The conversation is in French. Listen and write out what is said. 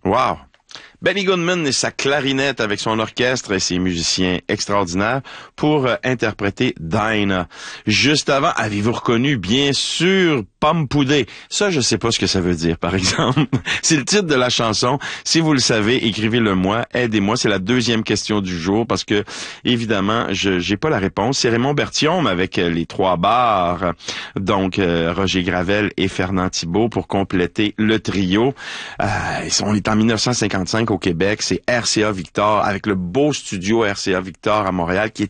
Wow! Benny Goodman et sa clarinette avec son orchestre et ses musiciens extraordinaires pour interpréter Dinah. Juste avant, avez-vous reconnu, bien sûr, Pomme Poudée? Ça, je sais pas ce que ça veut dire, par exemple. C'est le titre de la chanson. Si vous le savez, écrivez-le-moi, aidez-moi. C'est la deuxième question du jour parce que, évidemment, j'ai pas la réponse. C'est Raymond Berthiaume avec les trois bars. Donc, Roger Gravel et Fernand Thibault pour compléter le trio. On est en 1955 au Québec. C'est RCA Victor avec le beau studio RCA Victor à Montréal qui est